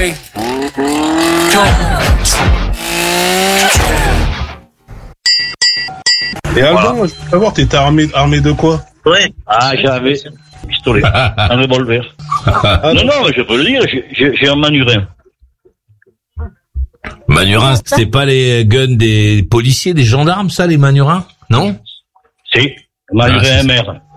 Allez. Et Alban, moi, je veux savoir, t'étais armé de quoi? Ouais. Ah, j'avais un pistolet, un revolver. Non, mais je peux le dire, j'ai un manurin. Manurin, c'est pas les guns des policiers, des gendarmes, ça, les manurins? Non? Si, manurin MR.